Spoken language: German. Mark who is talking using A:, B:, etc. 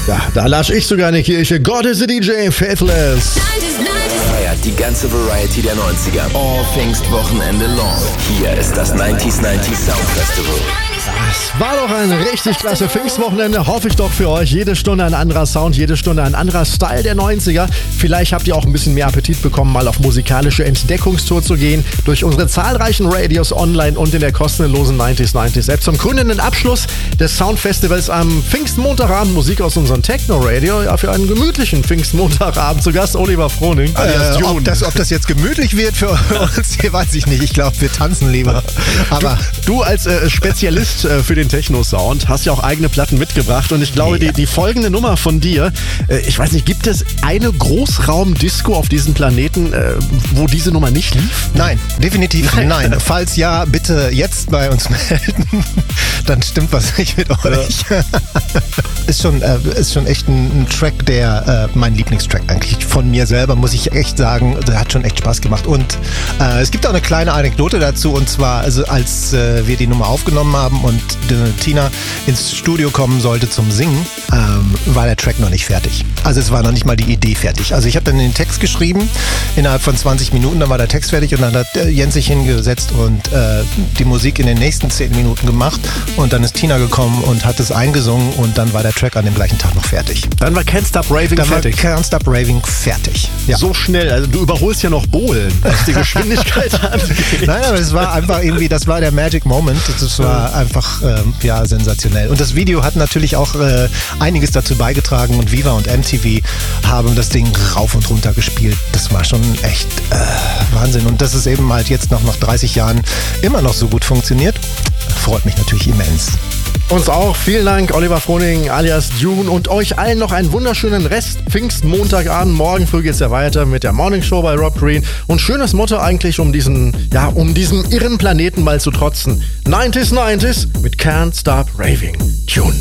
A: Ja, da lasche ich sogar in die Kirche. God is a DJ, Faithless.
B: Feiert die ganze Variety der 90er. All Pfingstwochenende long. Hier ist das 90s Sound Festival.
A: Es war doch ein richtig klasse Pfingstwochenende, hoffe ich doch für euch. Jede Stunde ein anderer Sound, jede Stunde ein anderer Style der 90er. Vielleicht habt ihr auch ein bisschen mehr Appetit bekommen, mal auf musikalische Entdeckungstour zu gehen. Durch unsere zahlreichen Radios online und in der kostenlosen 90s App. Zum krönenden Abschluss des Soundfestivals am Pfingstmontagabend Musik aus unserem Techno-Radio. Ja, für einen gemütlichen Pfingstmontagabend zu Gast Oliver Froning.
C: Ob das jetzt gemütlich wird für uns, weiß ich nicht. Ich glaube, wir tanzen lieber. Aber
A: du als Spezialist für den Techno-Sound hast ja auch eigene Platten mitgebracht und ich glaube, die folgende Nummer von dir, ich weiß nicht, gibt es eine Großraumdisco auf diesem Planeten, wo diese Nummer nicht lief?
C: Nein, definitiv nein. Falls ja, bitte jetzt bei uns melden. Dann stimmt was nicht mit euch. Ist schon echt ein Track, der mein Lieblingstrack eigentlich von mir selber, muss ich echt sagen. Der hat schon echt Spaß gemacht. Und es gibt auch eine kleine Anekdote dazu, und zwar, also als wir die Nummer aufgenommen haben und Tina ins Studio kommen sollte zum Singen, war der Track noch nicht fertig. Also es war noch nicht mal die Idee fertig. Also ich habe dann den Text geschrieben, innerhalb von 20 Minuten, dann war der Text fertig und dann hat Jens sich hingesetzt und die Musik in den nächsten 10 Minuten gemacht und dann ist Tina gekommen und hat es eingesungen und dann war der Track an dem gleichen Tag noch fertig.
A: Dann war Can't Stop Raving fertig.
C: Can't Stop Raving fertig. Ja.
A: So schnell, also du überholst ja noch Bohlen, was die Geschwindigkeit angeht.
C: Nein, aber es war einfach irgendwie, das war der Magic Moment. Das war einfach, sensationell. Und das Video hat natürlich auch einiges dazu beigetragen und Viva und MTV haben das Ding rauf und runter gespielt. Das war schon echt Wahnsinn. Und dass es eben halt jetzt noch nach 30 Jahren immer noch so gut funktioniert, freut mich natürlich immens.
A: Uns auch. Vielen Dank, Oliver Froning alias Dune, und euch allen noch einen wunderschönen Rest Pfingstmontagabend. Morgen früh geht's ja weiter mit der Morning Show bei Rob Green. Und schönes Motto eigentlich, um diesem irren Planeten mal zu trotzen. 90s mit Can't Stop Raving. Tune.